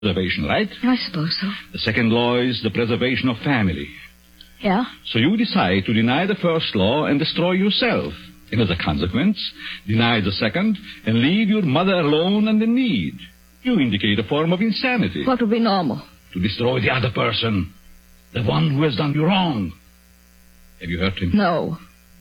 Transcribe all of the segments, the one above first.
preservation, right? I suppose so. The second law is the preservation of family. Yeah? So you decide to deny the first law and destroy yourself. And as a consequence, deny the second and leave your mother alone and in need. You indicate a form of insanity. What would be normal? To destroy the other person, the one who has done you wrong. Have you hurt him? No.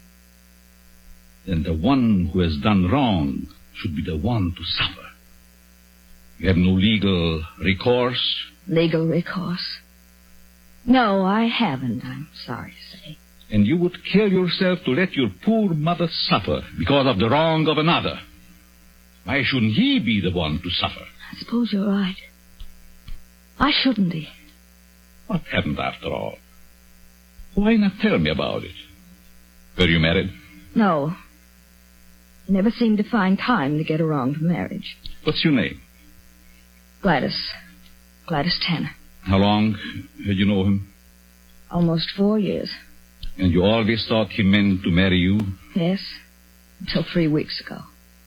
Then the one who has done wrong should be the one to suffer. You have no legal recourse? Legal recourse? No, I haven't, I'm sorry to say. And you would kill yourself to let your poor mother suffer because of the wrong of another. Why shouldn't he be the one to suffer? I suppose you're right. Why shouldn't he? What happened after all? Why not tell me about it? Were you married? No. I never seemed to find time to get around to marriage. What's your name? Gladys. Gladys Tanner. How long had you known him? Almost 4 years. And you always thought he meant to marry you? Yes. Until 3 weeks ago.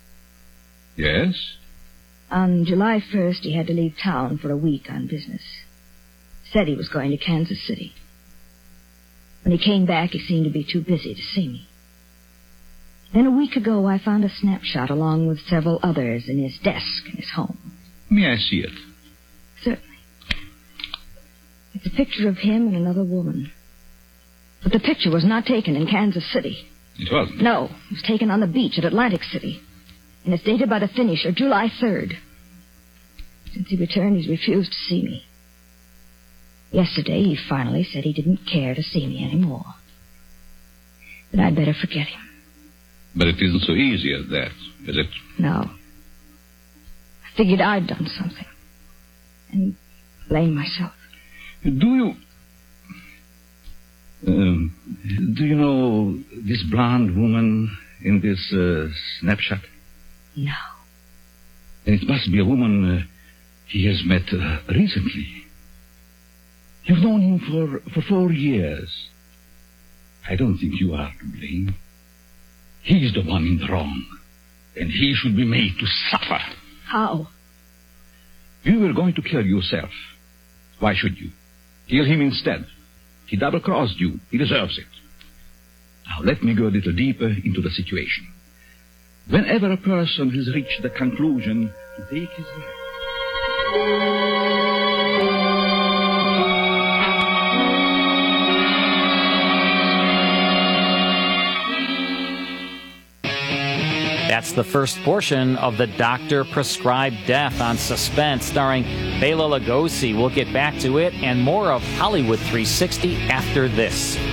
Yes? On July 1st, he had to leave town for a week on business. Said he was going to Kansas City. When he came back, he seemed to be too busy to see me. Then a week ago, I found a snapshot along with several others in his desk in his home. May I see it? Certainly. It's a picture of him and another woman. But the picture was not taken in Kansas City. It wasn't? No, it was taken on the beach at Atlantic City. And it's dated by the finisher, July 3rd. Since he returned, he's refused to see me. Yesterday, he finally said he didn't care to see me anymore. That I'd better forget him. But it isn't so easy as that, is it? No. I figured I'd done something. And blame myself. Do you know this blonde woman in this snapshot? No. And it must be a woman he has met recently. You've known him for 4 years. I don't think you are to blame. He's the one in the wrong. And he should be made to suffer. How? You were going to kill yourself. Why should you? Kill him instead. He double-crossed you. He deserves it. Now, let me go a little deeper into the situation. Whenever a person has reached the conclusion to take his life... That's the first portion of The Doctor Prescribed Death on Suspense, starring Bela Lugosi. We'll get back to it and more of Hollywood 360 after this.